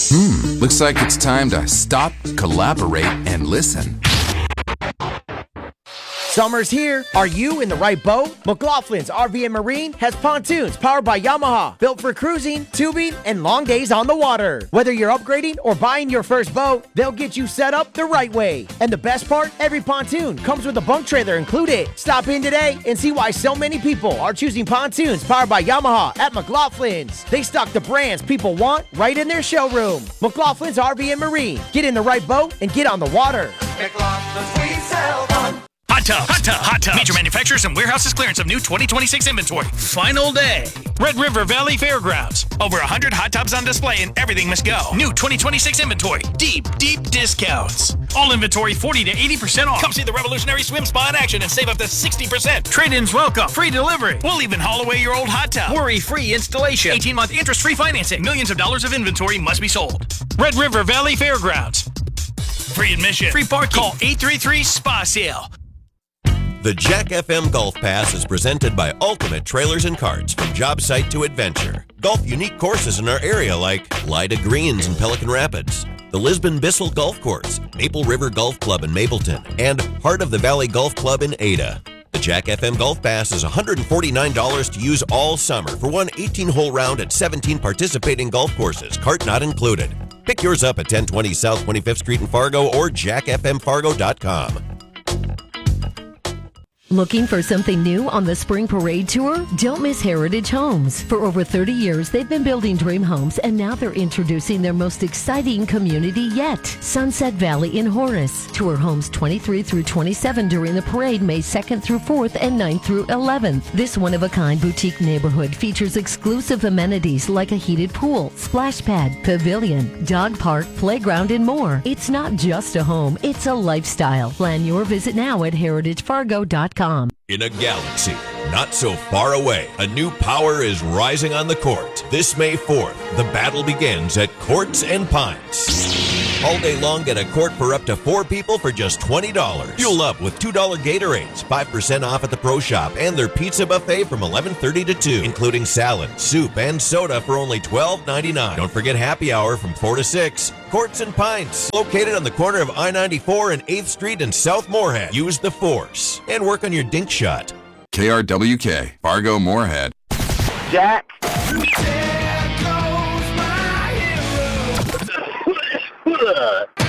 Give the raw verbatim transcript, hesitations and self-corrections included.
Hmm, looks like it's time to stop, collaborate, and listen. Summer's here. Are you in the right boat? McLaughlin's R V and Marine has pontoons powered by Yamaha, built for cruising, tubing, and long days on the water. Whether you're upgrading or buying your first boat, they'll get you set up the right way. And the best part, every pontoon comes with a bunk trailer included. Stop in today and see why so many people are choosing pontoons powered by Yamaha at McLaughlin's. They stock the brands people want right in their showroom. McLaughlin's R V and Marine. Get in the right boat and get on the water. McLaughlin's, we sell fun. Hot Tub, Hot Tub, Hot Tub. Major manufacturers and warehouses clearance of new twenty twenty-six inventory. Final day. Red River Valley Fairgrounds. Over one hundred hot tubs on display and everything must go. New twenty twenty-six inventory. Deep, deep discounts. All inventory forty to eighty percent off. Come see the revolutionary swim spa in action and save up to sixty percent. Trade-ins welcome. Free delivery. We'll even haul away your old hot tub. Worry-free installation. eighteen-month interest-free financing. Millions of dollars of inventory must be sold. Red River Valley Fairgrounds. Free admission. Free parking. Call eight three three, S P A Sale. The Jack F M Golf Pass is presented by Ultimate Trailers and Carts, from job site to adventure. Golf unique courses in our area like Lida Greens in Pelican Rapids, the Lisbon Bissell Golf Course, Maple River Golf Club in Mapleton, and Heart of the Valley Golf Club in Ada. The Jack F M Golf Pass is one hundred forty-nine dollars to use all summer for one eighteen-hole round at seventeen participating golf courses, cart not included. Pick yours up at ten twenty South twenty-fifth Street in Fargo or jack f m fargo dot com. Looking for something new on the Spring Parade Tour? Don't miss Heritage Homes. For over thirty years, they've been building dream homes, and now they're introducing their most exciting community yet, Sunset Valley in Horace. Tour homes twenty-three through twenty-seven during the parade, May second through fourth and ninth through eleventh. This one-of-a-kind boutique neighborhood features exclusive amenities like a heated pool, splash pad, pavilion, dog park, playground, and more. It's not just a home, it's a lifestyle. Plan your visit now at heritage fargo dot com. In a galaxy not so far away, a new power is rising on the court. This May fourth, the battle begins at Courts and Pines. All day long, get a quart for up to four people for just twenty dollars. Fuel up with two dollar Gatorades, five percent off at the Pro Shop, and their pizza buffet from eleven thirty to two, including salad, soup, and soda for only twelve ninety-nine. Don't forget happy hour from four to six. Courts and Pints, located on the corner of I ninety-four and eighth Street in South Moorhead. Use the force and work on your dink shot. K R W K, Fargo Moorhead. Jack. There goes my hero.